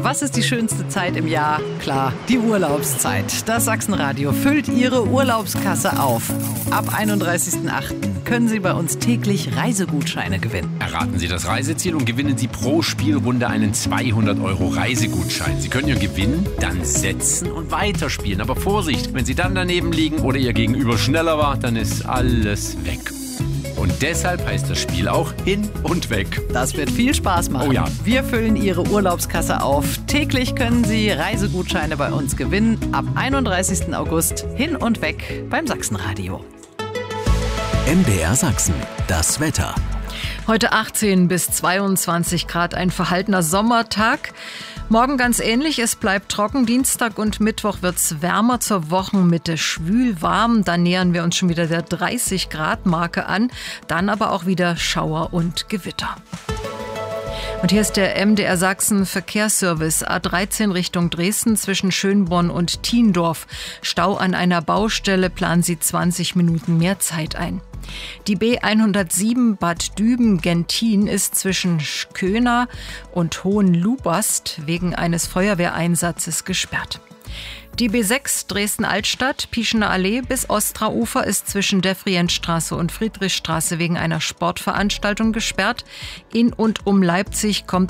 Was ist die schönste Zeit im Jahr? Klar, die Urlaubszeit. Das Sachsenradio füllt Ihre Urlaubskasse auf. Ab 31.08. können Sie bei uns täglich Reisegutscheine gewinnen. Erraten Sie das Reiseziel und gewinnen Sie pro Spielrunde einen 200 € Reisegutschein. Sie können Ihren Gewinn dann setzen und weiterspielen. Aber Vorsicht, wenn Sie dann daneben liegen oder Ihr Gegenüber schneller war, dann ist alles weg. Und deshalb heißt das Spiel auch Hin und Weg. Das wird viel Spaß machen. Oh ja. Wir füllen Ihre Urlaubskasse auf. Täglich können Sie Reisegutscheine bei uns gewinnen. Ab 31. August Hin und Weg beim Sachsenradio. MDR Sachsen, das Wetter. Heute 18 bis 22 Grad, ein verhaltener Sommertag. Morgen ganz ähnlich, es bleibt trocken. Dienstag und Mittwoch wird es wärmer, zur Wochenmitte schwül warm. Dann nähern wir uns schon wieder der 30-Grad-Marke an. Dann aber auch wieder Schauer und Gewitter. Und hier ist der MDR Sachsen Verkehrsservice. A13 Richtung Dresden zwischen Schönborn und Thiendorf. Stau an einer Baustelle, planen Sie 20 Minuten mehr Zeit ein. Die B107 Bad Düben-Gentin ist zwischen Schköner und Hohenlubast wegen eines Feuerwehreinsatzes gesperrt. Die B6 Dresden-Altstadt, Pieschener Allee bis Ostraufer ist zwischen Defrientstraße und Friedrichstraße wegen einer Sportveranstaltung gesperrt. In und um Leipzig kommt